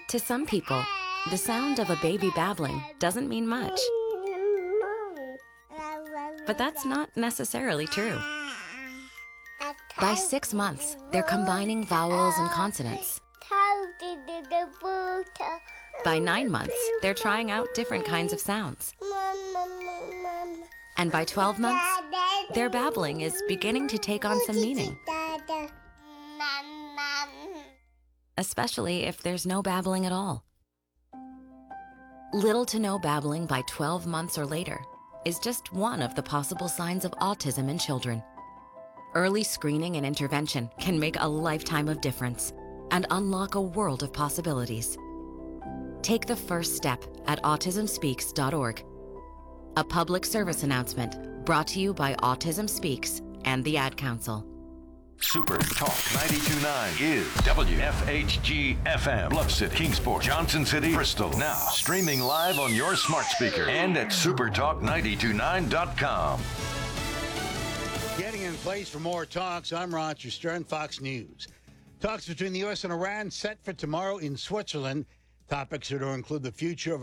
To some people, the sound of a baby babbling doesn't mean much. But that's not necessarily true. By 6 months, they're combining vowels and consonants. By 9 months, they're trying out different kinds of sounds. And by 12 months, their babbling is beginning to take on some meaning. Especially if there's no babbling at all. Little to no babbling by 12 months or later is just one of the possible signs of autism in children. Early screening and intervention can make a lifetime of difference and unlock a world of possibilities. Take the first step at autismspeaks.org. A public service announcement brought to you by Autism Speaks and the Ad Council. Super Talk 92.9 is WFHG FM, Bluff City, Kingsport, Johnson City, Bristol. Now streaming live on your smart speaker and at supertalk929.com. Getting in place for more talks. I'm Roger Stern, Fox News. Talks between the U.S. and Iran set for tomorrow in Switzerland. Topics are to include the future of